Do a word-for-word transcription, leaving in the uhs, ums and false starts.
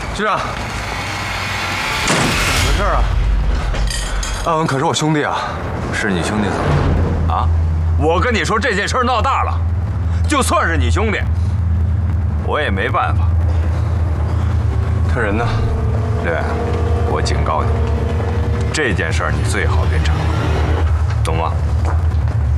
局长，怎么回事啊？阿文可是我兄弟啊！ 是你兄弟怎么了？啊？我跟你说这件事闹大了，就算是你兄弟，我也没办法。 他人呢？ 对，我警告你，这件事你最好别掺和，懂吗？